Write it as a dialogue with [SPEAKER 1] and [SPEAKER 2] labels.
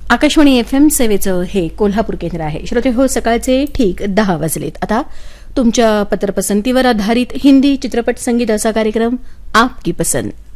[SPEAKER 1] Akashvani FM सेवेचं हे कोल्हापूर केंद्र आहे. श्रोते हो, सकाळचे ठीक 10 वाजलेत. आता तुमच्या पत्रपसंतीवर आधारित हिंदी चित्रपट संगीत असा कार्यक्रम आपकी पसंद.